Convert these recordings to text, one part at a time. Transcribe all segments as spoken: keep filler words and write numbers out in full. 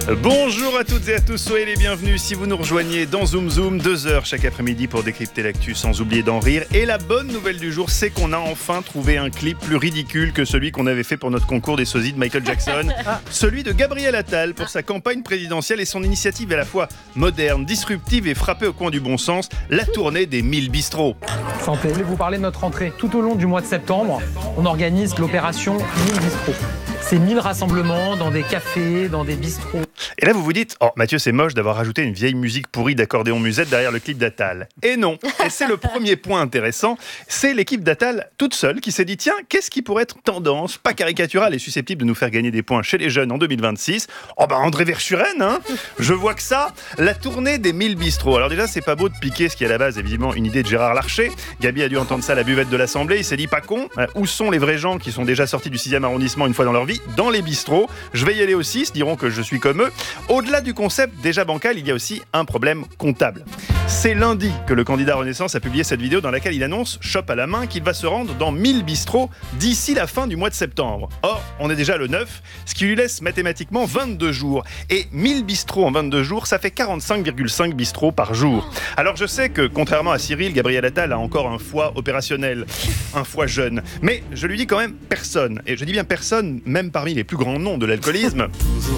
Bonjour à toutes et à tous, soyez les bienvenus si vous nous rejoignez dans Zoom Zoom, deux heures chaque après-midi pour décrypter l'actu sans oublier d'en rire. Et la bonne nouvelle du jour, c'est qu'on a enfin trouvé un clip plus ridicule que celui qu'on avait fait pour notre concours des sosies de Michael Jackson. Celui de Gabriel Attal pour sa campagne présidentielle et son initiative à la fois moderne, disruptive et frappée au coin du bon sens, la tournée des mille bistrots. Santé. Je voulais vous parler de notre rentrée. Tout au long du mois de septembre, on organise l'opération mille bistrots. C'est mille rassemblements dans des cafés, dans des bistrots. Et là, vous vous dites, oh Mathieu, c'est moche d'avoir rajouté une vieille musique pourrie d'accordéon musette derrière le clip d'Attal. Et non, et c'est le premier point intéressant, c'est l'équipe d'Attal toute seule qui s'est dit, tiens, qu'est-ce qui pourrait être tendance, pas caricaturale et susceptible de nous faire gagner des points chez les jeunes en deux mille vingt-six? Oh bah André Verschuren, hein. Je vois que ça, la tournée des mille bistrots. Alors déjà, c'est pas beau de piquer ce qui à la base, évidemment, une idée de Gérard Larcher. Gabi a dû entendre ça à la buvette de l'Assemblée, il s'est dit, pas con, euh, où sont les vrais gens qui sont déjà sortis du sixième arrondissement une fois dans leur vie? Dans les bistrots. Je vais y aller aussi, se diront que je suis comme eux. Au-delà du concept déjà bancal, il y a aussi un problème comptable. C'est lundi que le candidat Renaissance a publié cette vidéo dans laquelle il annonce, chope à la main, qu'il va se rendre dans mille bistrots d'ici la fin du mois de septembre. Or, on est déjà le neuf, ce qui lui laisse mathématiquement vingt-deux jours. Et mille bistrots en vingt-deux jours, ça fait quarante-cinq virgule cinq bistrots par jour. Alors je sais que, contrairement à Cyril, Gabriel Attal a encore un foie opérationnel, un foie jeune. Mais je lui dis quand même personne, et je dis bien personne, même parmi les plus grands noms de l'alcoolisme.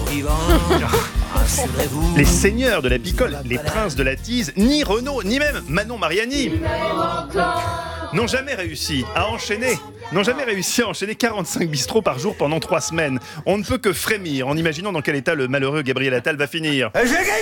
Les seigneurs de la picole, les princes de la tease, ni Renaud, ni même Manon Mariani n'ont jamais réussi à enchaîner, n'ont jamais réussi à enchaîner quarante-cinq bistrots par jour pendant trois semaines. On ne peut que frémir en imaginant dans quel état le malheureux Gabriel Attal va finir. J'ai gagné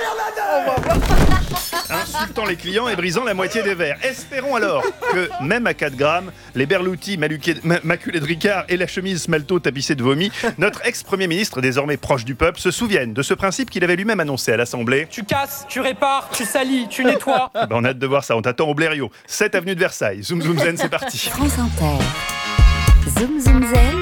insultant les clients et brisant la moitié des verres. Espérons alors que, même à quatre grammes, les berloutis maluqués- ma- maculés de Ricard et la chemise smalto tapissée de vomi, notre ex-premier ministre, désormais proche du peuple, se souviennent de ce principe qu'il avait lui-même annoncé à l'Assemblée. Tu casses, tu répares, tu salis, tu nettoies. Ben, on a hâte de voir ça, on t'attend au Blériot. sept avenue de Versailles. Zoom Zoom Zen, c'est parti. France Inter. Zoom Zoom Zen.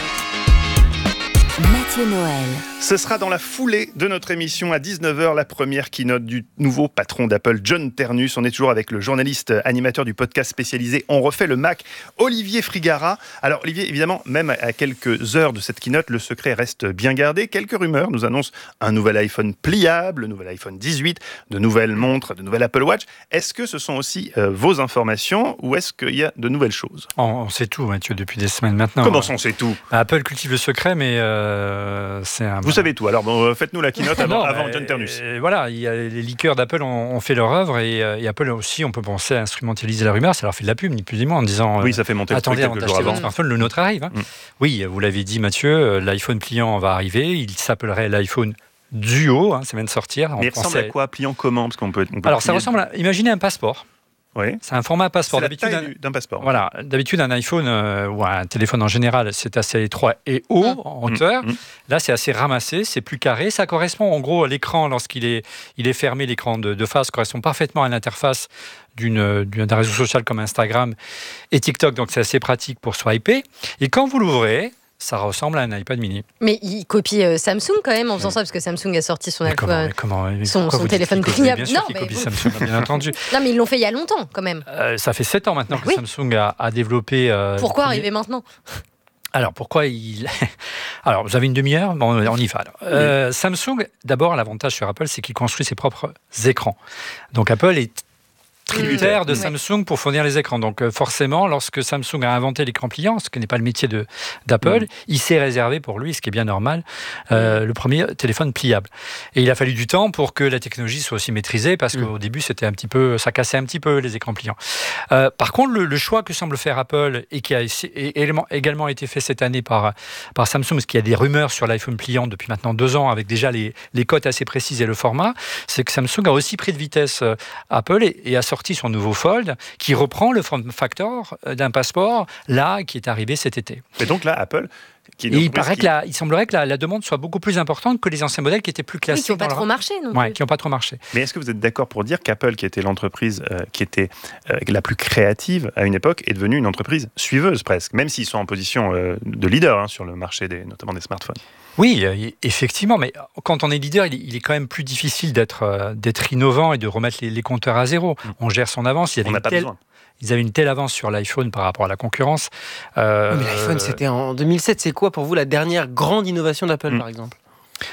Mathieu Noël. Ce sera dans la foulée de notre émission à dix-neuf heures, la première keynote du nouveau patron d'Apple, John Ternus. On est toujours avec le journaliste animateur du podcast spécialisé On refait le Mac, Olivier Frigara. Alors Olivier, évidemment, même à quelques heures de cette keynote, le secret reste bien gardé. Quelques rumeurs nous annoncent un nouvel iPhone pliable, un nouvel iPhone dix-huit, de nouvelles montres, de nouvelles Apple Watch. Est-ce que ce sont aussi euh, vos informations ou est-ce qu'il y a de nouvelles choses? On, on sait tout, Mathieu, depuis des semaines maintenant. Comment ça, on sait tout? Apple cultive le secret, mais euh, c'est un... Vous savez tout, alors bon, faites-nous la keynote avant, non, avant bah, John Ternus. Euh, voilà, il y a, les liqueurs d'Apple ont, ont fait leur œuvre et, et Apple aussi, on peut penser à instrumentaliser la rumeur, ça leur fait de la pub, ni plus ni moins, en disant oui, ça fait monter attendez, le avant truc quelques d'acheter jours votre avant. smartphone, le nôtre arrive. Hein. Mm. Oui, vous l'avez dit, Mathieu, l'iPhone pliant va arriver, il s'appellerait l'iPhone Duo, hein, ça vient de sortir. Mais il ressemble à quoi, pliant comment? Parce qu'on peut, on peut Alors, ça plier... ressemble à, imaginez un passeport. Oui. C'est un format passeport. C'est la d'habitude, taille d'un passeport. Voilà. D'habitude, un iPhone euh, ou un téléphone en général, c'est assez étroit et haut mmh. en hauteur. Mmh. Là, c'est assez ramassé, c'est plus carré. Ça correspond en gros à l'écran lorsqu'il est, il est fermé. L'écran de, de face correspond parfaitement à l'interface d'une, d'un réseau social comme Instagram et TikTok. Donc, c'est assez pratique pour swiper. Et quand vous l'ouvrez, ça ressemble à un iPad mini. Mais il copie euh, Samsung quand même en faisant ça, parce que Samsung a sorti son, comment, alpha, comment, son, son téléphone pliable. Bien sûr non, qu'il mais copie vous... Samsung, bien entendu. Non, mais ils l'ont fait il y a longtemps quand même. Euh, ça fait sept ans maintenant que oui. Samsung a, a développé... Euh, Pourquoi premier... arriver maintenant? Alors, pourquoi il... Alors, vous avez une demi-heure? Bon, on y va. Alors. Euh, oui. Samsung, d'abord, l'avantage sur Apple, c'est qu'il construit ses propres écrans. Donc, Apple est tributaire de Samsung pour fournir les écrans. Donc forcément, lorsque Samsung a inventé l'écran pliant, ce qui n'est pas le métier de, d'Apple, mmh. il s'est réservé pour lui, ce qui est bien normal, euh, le premier téléphone pliable. Et il a fallu du temps pour que la technologie soit aussi maîtrisée, parce mmh. qu'au début, c'était un petit peu, ça cassait un petit peu les écrans pliants. Euh, par contre, le, le choix que semble faire Apple, et qui a également, également été fait cette année par, par Samsung, parce qu'il y a des rumeurs sur l'iPhone pliant depuis maintenant deux ans, avec déjà les, les cotes assez précises et le format, c'est que Samsung a aussi pris de vitesse euh, Apple et, et a sorti son nouveau Fold qui reprend le form factor d'un passeport là qui est arrivé cet été. Et donc là, Apple. Qui et il paraît qui... que la, il semblerait que la, la demande soit beaucoup plus importante que les anciens modèles qui étaient plus classiques. Oui, qui n'ont pas trop marché non plus. Ouais, qui n'ont pas trop marché. Mais est-ce que vous êtes d'accord pour dire qu'Apple, qui était l'entreprise euh, qui était euh, la plus créative à une époque, est devenue une entreprise suiveuse presque, même s'ils sont en position euh, de leader hein, sur le marché des, notamment des smartphones? Oui, effectivement, mais quand on est leader, il est quand même plus difficile d'être, d'être innovant et de remettre les, les compteurs à zéro. Mmh. On gère son avance. Il y avait on n'a pas telle... besoin. Ils avaient une telle avance sur l'iPhone par rapport à la concurrence. Euh... Mais l'iPhone, c'était en deux mille sept. C'est quoi pour vous la dernière grande innovation d'Apple, mmh. par exemple ?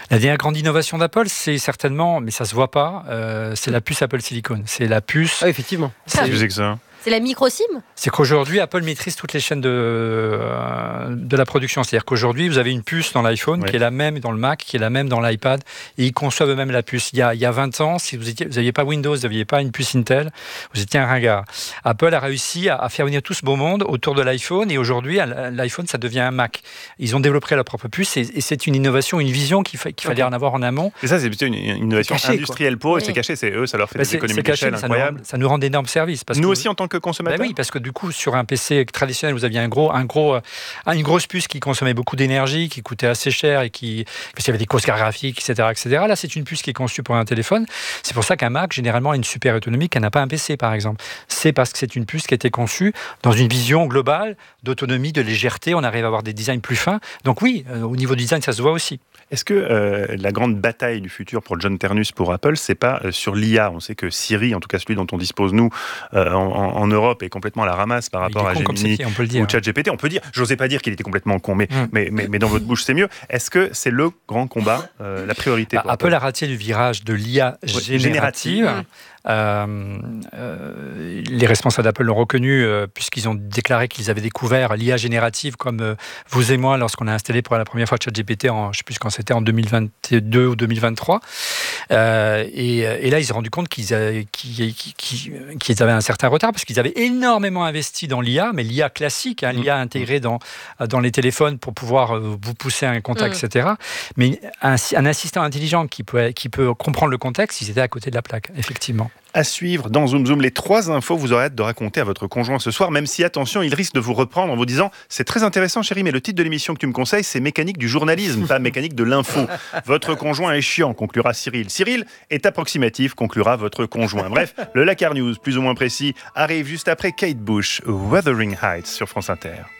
La dernière grande innovation d'Apple, c'est certainement, mais ça se voit pas, euh, c'est la puce Apple Silicon. C'est la puce. Ah, effectivement. Qu'est-ce que c'est que ça ? C'est la micro SIM ? C'est qu'aujourd'hui, Apple maîtrise toutes les chaînes de, euh, de la production. C'est-à-dire qu'aujourd'hui, vous avez une puce dans l'iPhone oui. qui est la même dans le Mac, qui est la même dans l'iPad, et ils conçoivent eux-mêmes la puce. Il y a, il y a vingt ans, si vous n'aviez pas Windows, vous n'aviez pas une puce Intel, vous étiez un ringard. Apple a réussi à, à faire venir tout ce beau monde autour de l'iPhone, et aujourd'hui, l'iPhone, ça devient un Mac. Ils ont développé leur propre puce, et, et c'est une innovation, une vision qu'il, fa- qu'il fallait okay. en avoir en amont. Et ça, c'est plutôt une, une innovation caché, industrielle quoi. Pour eux, oui. c'est caché, c'est eux, ça leur fait bah des économies d'échelle ça incroyables. Nous rend, ça nous rend d'énormes services. Parce nous que, aussi, en tant que consommateurs. Bah oui, parce que du coup, sur un P C traditionnel, vous aviez un gros, un gros, une grosse puce qui consommait beaucoup d'énergie, qui coûtait assez cher et qui, parce qu'il y avait des causes graphiques, et cetera, et cetera. Là, c'est une puce qui est conçue pour un téléphone. C'est pour ça qu'un Mac, généralement, a une super autonomie qu'elle n'a pas un P C, par exemple. C'est parce que c'est une puce qui a été conçue dans une vision globale d'autonomie, de légèreté. On arrive à avoir des designs plus fins. Donc oui, euh, au niveau du design, ça se voit aussi. Est-ce que euh, la grande bataille du futur pour John Ternus, pour Apple, c'est pas euh, sur l'I A ? On sait que Siri, en tout cas celui dont on dispose nous euh, en, en Europe, est complètement à la ramasse par rapport à Gemini qui, on peut le dire, ou ChatGPT. On peut dire, j'osais pas dire qu'il était complètement con, mais, mm. mais, mais, mais dans votre bouche c'est mieux. Est-ce que c'est le grand combat, euh, la priorité bah, pour Apple Apple a raté le virage de l'I A ouais, générative. générative. Mm. Euh, euh, les responsables d'Apple l'ont reconnu euh, puisqu'ils ont déclaré qu'ils avaient découvert l'I A générative comme euh, vous et moi lorsqu'on a installé pour la première fois ChatGPT en, je ne sais plus quand c'était, en deux mille vingt-deux ou deux mille vingt-trois. Euh, et, et là, ils se sont rendus compte qu'ils, avaient, qu'ils, qu'ils, qu'ils avaient un certain retard parce qu'ils avaient énormément investi dans l'I A, mais l'I A classique, hein, l'I A intégrée dans, dans les téléphones pour pouvoir euh, vous pousser un contact, mmh. et cetera. Mais un, un assistant intelligent qui peut, qui peut comprendre le contexte, ils étaient à côté de la plaque, effectivement. À suivre dans Zoom Zoom, les trois infos que vous aurez hâte de raconter à votre conjoint ce soir, même si, attention, il risque de vous reprendre en vous disant « C'est très intéressant chérie, mais le titre de l'émission que tu me conseilles, c'est mécanique du journalisme, pas mécanique de l'info. Votre conjoint est chiant », conclura Cyril. Cyril est approximatif, conclura votre conjoint. Bref, le Lakar News, plus ou moins précis, arrive juste après Kate Bush, Wuthering Heights sur France Inter.